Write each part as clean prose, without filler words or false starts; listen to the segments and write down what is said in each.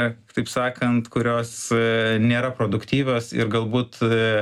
taip sakant, kurios nėra produktyvios ir galbūt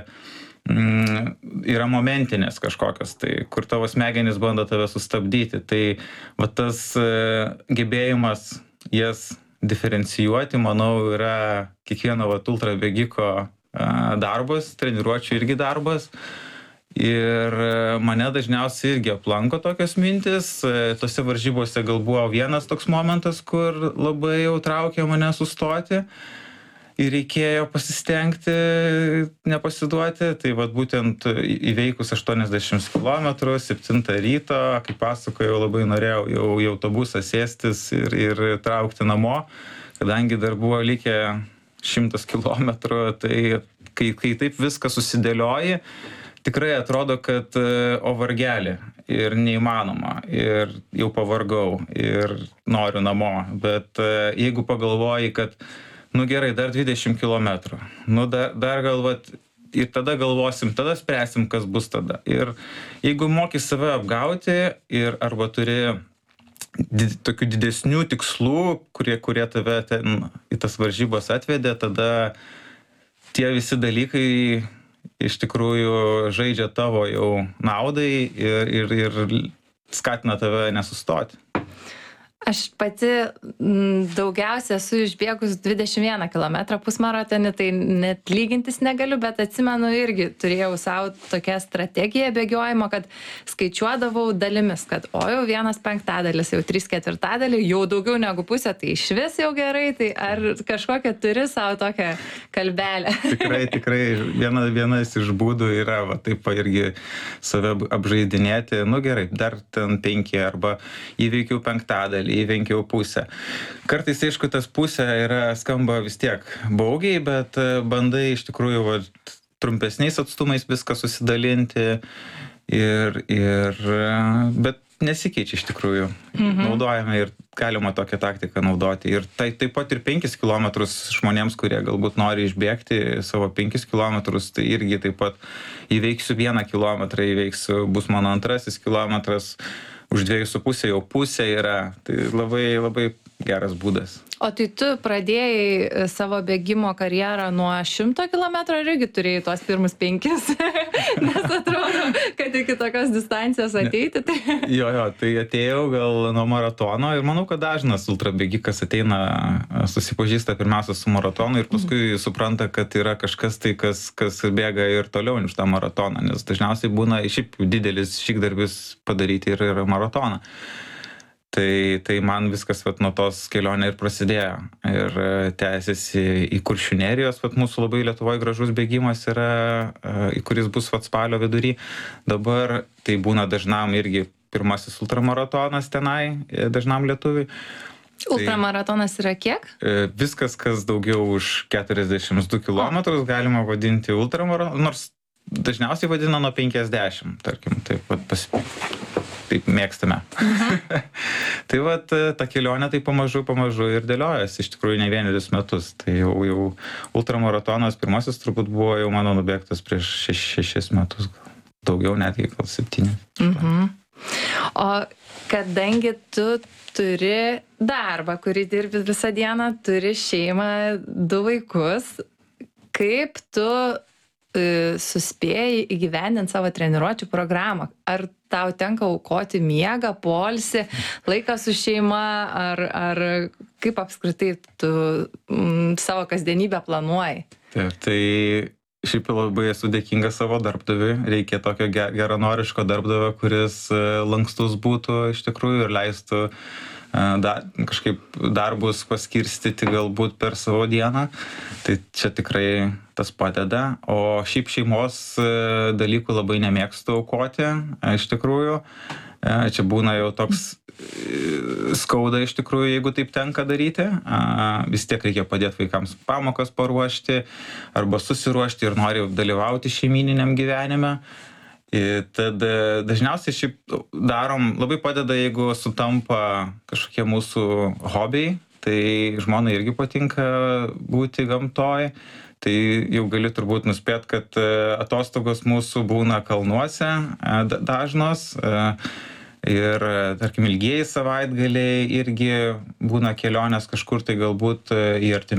yra momentinės kažkokios, tai kur tavo smegenys bando tave sustabdyti. Tai va tas gebėjimas jas diferencijuoti, manau, yra kiekvieno ultrabėgiko darbas, treniruočių irgi darbas. Ir mane dažniausiai irgi aplanko tokios mintis. Tose varžybose gal buvo vienas toks momentas, kur labai jau traukė mane sustoti ir reikėjo pasistengti nepasiduoti. Tai vat būtent įveikus 80 km, 7 ryto, kaip pasakojau, labai norėjau jau į autobusą sėstis ir traukti namo, kadangi dar buvo likę 100 km, tai kai taip viską susidėlioji, tikrai atrodo, kad o vargelį ir neįmanoma ir jau pavargau ir noriu namo, bet jeigu pagalvoji, kad gerai, dar 20 km, dar galvat ir tada galvosim, tada spręsim, kas bus tada. Ir jeigu moki save apgauti ir arba turi tokių didesnių tikslų, kurie tave ten į tas varžybas atvedė, tada tie visi dalykai iš tikrųjų žaidžia tavo jau naudai ir skatina tave nesustoti. Aš pati daugiausia esu išbėgus 21 km pusmaratonį, tai net lygintis negaliu, bet atsimenu irgi turėjau savo tokią strategiją bėgiojimo, kad skaičiuodavau dalimis, kad jau 1/5, jau 3/4, jau daugiau negu pusė, tai iš vis jau gerai, tai ar kažkokią turi savo tokią kalbelę? Tikrai vienas iš būdų yra taip irgi save apžaidinėti, gerai, dar ten 5 arba įveikiau 5, įveikiau pusę. Kartais, aišku, tas pusė skamba vis tiek baugiai, bet bandai iš tikrųjų trumpesniais atstumais viską susidalinti bet nesikeičia iš tikrųjų. Naudojame ir galima tokią taktiką naudoti. Ir taip pat ir 5 km žmonėms, kurie galbūt nori išbėgti savo 5 km, tai irgi taip pat įveiksiu 1 km, bus mano 2 kilometras, už 2,5 jau pusė yra. Tai labai, labai geras būdas. O tai tu pradėjai savo bėgimo karjerą nuo 100 km ir irgi turėjai tuos pirmus 5, nes atrodo, kad iki tokios distancijos ateiti. Tai... Jo, tai atėjau gal nuo maratono ir manau, kad dažnas ultrabėgikas ateina, susipažįsta pirmiausia su maratonu ir paskui supranta, kad yra kažkas tai, kas bėga ir toliau už tą maratoną, nes dažniausiai būna šiaip didelis žygdarbis padaryti ir maratoną. Tai man viskas nuo tos kelionė ir prasidėjo. Ir tęsiasi į Kuršių nerijos, mūsų labai Lietuvoje gražus bėgimas yra, į kuris bus spalio vidury. Dabar tai būna dažnam irgi pirmasis ultramaratonas tenai, dažnam lietuviui. Ultramaratonas yra kiek? Viskas, kas daugiau už 42 km galima vadinti ultramaratonu, nors dažniausiai vadina nuo 50, tarkim, taip mėgstame. Tai ta kelionė tai pamažu ir dėliojasi, iš tikrųjų ne vienerius metus. Tai jau ultramaratonas pirmasis turbūt buvo jau mano nubėgtas prieš 6 metus, daugiau netgi gal 7. O kadangi tu turi darbą, kurį dirbi visą dieną, turi šeimą, 2 vaikus, kaip tu suspėjai įgyvendinti savo treniruočių programą? Ar tau tenka aukoti miegą, poilsį, laiką su šeima, ar kaip apskritai tu savo kasdienybę planuoji? Taip, tai šiaip labai esu dėkingas savo darbdaviui. Reikia tokio geranoriško darbdavio, kuris lankstus būtų iš tikrųjų ir leistų kažkaip darbus paskirstyti galbūt per savo dieną. Tai čia tikrai tas padeda. O šiaip šeimos dalykų labai nemėgstu aukoti, iš tikrųjų. Čia būna jau toks skauda iš tikrųjų, jeigu taip tenka daryti. Vis tiek reikia padėti vaikams pamokas paruošti arba susiruošti ir nori dalyvauti šeimyniniam gyvenime. Tad dažniausiai šiaip darom, labai padeda, jeigu sutampa kažkokie mūsų hobiai, tai žmonai irgi patinka būti gamtoj, tai jau gali turbūt nuspėt, kad atostogos mūsų būna kalnuose dažnos, Ir, tarkim, ilgieji savaitgaliai irgi būna kelionės kažkur tai galbūt į artimiausią